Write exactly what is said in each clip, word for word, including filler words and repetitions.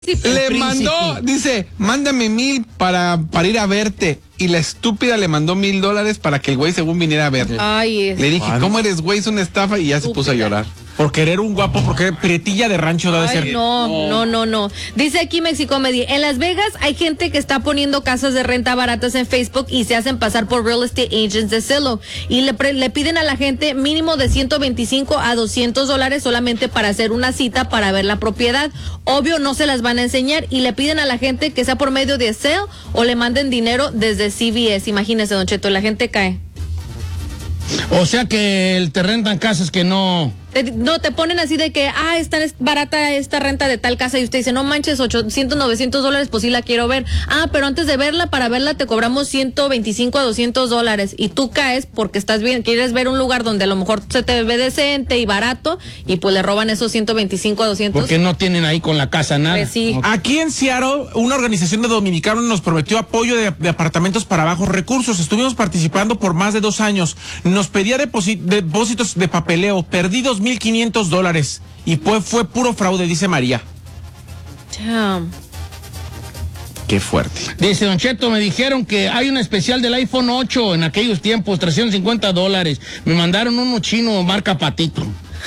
Le mandó, dice, mándame mil para, para ir a verte. Y la estúpida le mandó mil dólares para que el güey según viniera a verle. Ay, es... Le dije, ¿cómo eres, güey? Es una estafa. Y ya estúpida. Se puso a llorar. Por querer un guapo, porque prietilla de rancho debe Ay, ser. No, no, no, no. Dice aquí Mexicomedy, en Las Vegas hay gente que está poniendo casas de renta baratas en Facebook y se hacen pasar por real estate agents de Zillow. Y le, pre, le piden a la gente mínimo de ciento veinticinco a doscientos dólares solamente para hacer una cita para ver la propiedad. Obvio no se las van a enseñar y le piden a la gente que sea por medio de Zelle o le manden dinero desde C V S. Imagínese, Don Cheto, la gente cae. O sea que el, te rentan casas que no... Te, no, te ponen así de que, ah, está barata esta renta de tal casa y usted dice, no manches, ochocientos, novecientos dólares, pues sí la quiero ver. Ah, pero antes de verla, para verla te cobramos ciento veinticinco a doscientos dólares y tú caes porque estás bien, quieres ver un lugar donde a lo mejor se te ve decente y barato y pues le roban esos ciento veinticinco a doscientos. Porque no tienen ahí con la casa nada. Pues sí. Okay. Aquí en Seattle, una organización de dominicanos nos prometió apoyo de, de apartamentos para bajos recursos. Estuvimos participando por más de dos años. Nos pedía depósitos de papeleo, perdidos mil quinientos dólares y pues fue puro fraude, dice María. Damn. Qué fuerte. Dice Don Cheto, me dijeron que hay un especial del iPhone ocho en aquellos tiempos, trescientos cincuenta dólares. Me mandaron uno chino marca Patito.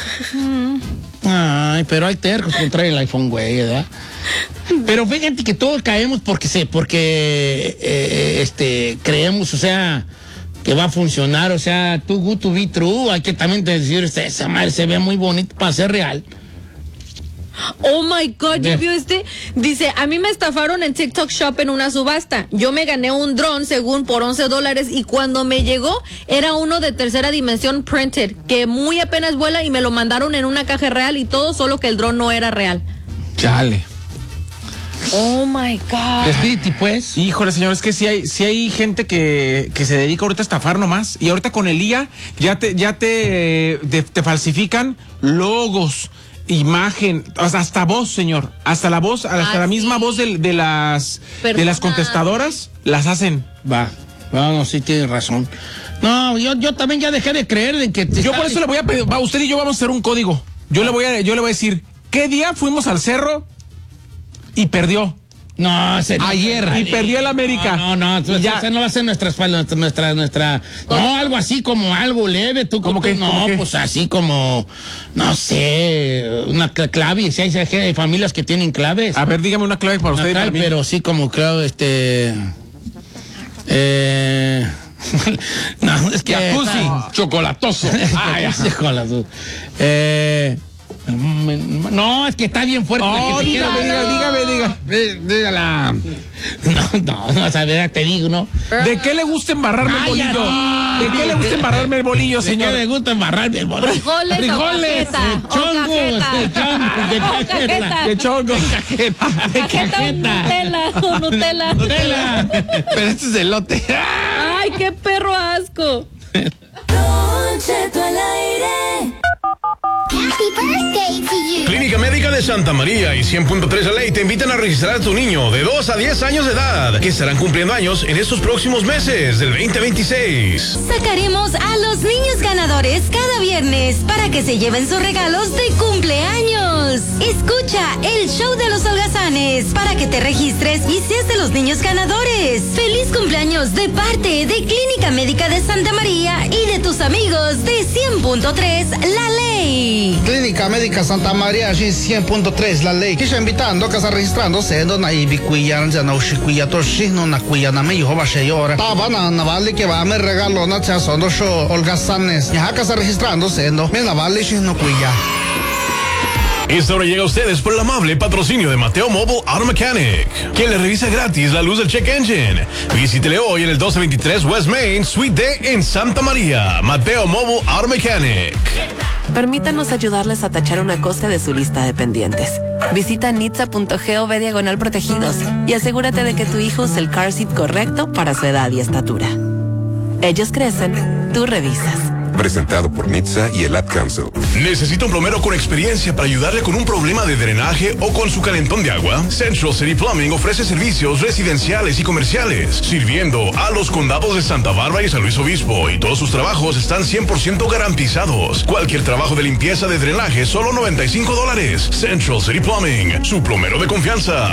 Ay, pero hay tercos contra el iPhone, güey, ¿verdad? Pero fíjate que todos caemos porque se, porque eh, este creemos, o sea, que va a funcionar, o sea, too good to be true. Hay que también decir, esa madre se ve muy bonita para ser real. Oh my God, ¿ya vio este? Dice, a mí me estafaron en TikTok Shop en una subasta. Yo me gané un dron según por once dólares y cuando me llegó era uno de tercera dimensión printed, que muy apenas vuela y me lo mandaron en una caja real y todo, solo que el dron no era real. Chale. Oh my God. Despídete, pues. Híjole, señor, es que sí hay, sí hay gente que, que se dedica ahorita a estafar nomás. Y ahorita con el I A ya te, ya te, te, te falsifican logos, imagen, hasta voz, señor. Hasta la voz, hasta ah, la misma sí. voz de, de las Perdona. de las contestadoras las hacen. Va, no, no, sí tienes razón. No, yo, yo también ya dejé de creer en que... Yo por eso le voy a pedir, va, usted y yo vamos a hacer un código. Yo le voy a, yo le voy a decir, ¿qué día fuimos al cerro y perdió? No, ese no, ayer y perdió el América. No, no, no, ya. Esa no va a ser nuestra espalda, nuestra, nuestra, no, algo así como algo leve, tú como que no, pues así como, no sé, una clave, si hay, hay familias que tienen claves. A ver, dígame una clave para usted. Clave, pero sí como creo, este, eh, no, es que jacuzzi, no. chocolatoso. Ah, ya. Chocolatoso. Eh. No, es que está bien fuerte. Oh, que dígame, dígame, dígame, dígame, dígala. No, no, no, o sea, te digo, ¿no? ¿De qué le gusta embarrarme el bolillo? No. ¿De qué le gusta embarrarme el bolillo, señor? ¿De qué le gusta embarrarme el bolillo? Frijoles, frijoles, chongos, de chongos, de cajeta, de chongos, de cajeta, de cajeta, Nutella, o Nutella, Nutella. Pero este es elote. Ay, qué perro asco. Don Cheto al aire. Happy birthday to you. Clínica Médica de Santa María y cien punto tres La Ley te invitan a registrar a tu niño de dos a diez años de edad, que estarán cumpliendo años en estos próximos meses del veinte veintiséis. Sacaremos a los niños ganadores cada viernes para que se lleven sus regalos de cumpleaños. Escucha el show de los holgazanes para que te registres y seas de los niños ganadores. Feliz cumpleaños de parte de Clínica Médica de Santa María y de tus amigos de cien punto tres La Ley. Clínica Médica Santa María y cien punto tres La Ley. Kisha invitando que está registrándose no na ibi cuya ya no shi cuya to shi no na cuya na me hijo va señora. Taba na na vale que va a me regalo na cha son dos holgazanes. Ya que está registrándose no me na vale shi no cuya. Esta hora llega a ustedes por el amable patrocinio de Mateo Mobile Auto Mechanic, quien le revisa gratis la luz del check engine. Visítele hoy en el doce veintitrés West Main, Suite D en Santa María. Mateo Mobile Auto Mechanic. Permítanos ayudarles a tachar una cosa de su lista de pendientes. Visita nitsa punto gov diagonal protegidos y asegúrate de que tu hijo use el car seat correcto para su edad y estatura. Ellos crecen, tú revisas. Presentado por N H T S A y el Ad Council. ¿Necesita un plomero con experiencia para ayudarle con un problema de drenaje o con su calentón de agua? Central City Plumbing ofrece servicios residenciales y comerciales, sirviendo a los condados de Santa Bárbara y San Luis Obispo, y todos sus trabajos están cien por ciento garantizados. Cualquier trabajo de limpieza de drenaje, solo noventa y cinco dólares. Central City Plumbing, su plomero de confianza.